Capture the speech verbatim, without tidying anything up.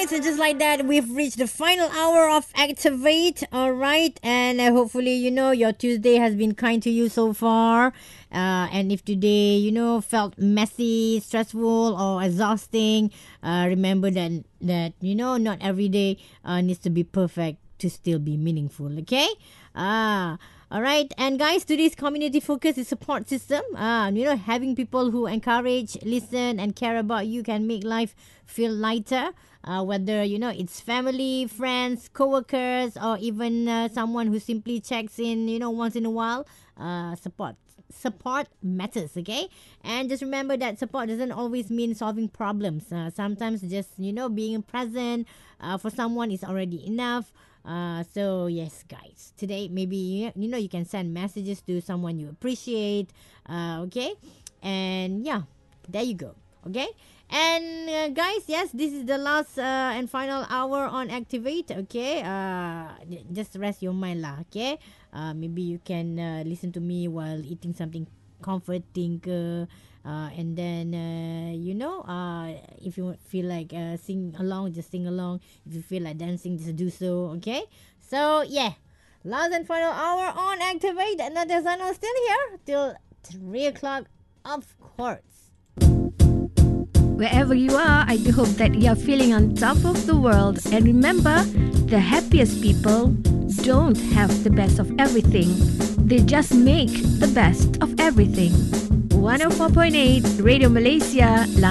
right, so just like that, we've reached the final hour of Activate. All right, and uh, hopefully, you know, your Tuesday has been kind to you so far. Uh, and if today, you know, felt messy, stressful, or exhausting, uh, remember that that you know, not every day uh, needs to be perfect to still be meaningful. Okay. Ah. All right, and guys, today's community focus is support system. Uh, you know, having people who encourage, listen, and care about you can make life feel lighter. Uh, whether you know it's family, friends, coworkers, or even uh, someone who simply checks in, you know, once in a while. Uh, support support matters, okay? And just remember that support doesn't always mean solving problems. Uh, sometimes just you know being present uh, for someone is already enough. Uh, so yes, guys. Today maybe you you know you can send messages to someone you appreciate. Uh, okay, and yeah, there you go. Okay, and uh, guys, yes, this is the last uh, and final hour on Activate. Okay, uh, j- just rest your mind lah. Okay, uh, maybe you can uh, listen to me while eating something comforting. Ke, uh, and then uh, you know, uh, if you feel like uh, sing along, just sing along. If you feel like dancing, just do so. Okay, so yeah, last and final hour on Activate. Another Zano still here till three o'clock, of course. Wherever you are, I do hope that you are feeling on top of the world. And remember, the happiest people don't have the best of everything. They just make the best of everything. one oh four point eight Radio Malaysia